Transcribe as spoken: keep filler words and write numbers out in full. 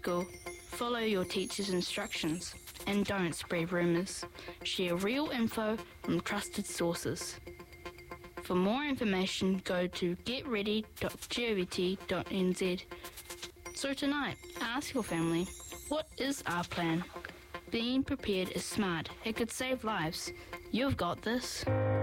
school, follow your teacher's instructions and don't spread rumours. Share real info from trusted sources. For more information, go to get ready dot govt dot n z. So tonight, ask your family, what is our plan? Being prepared is smart. It could save lives. You've got this.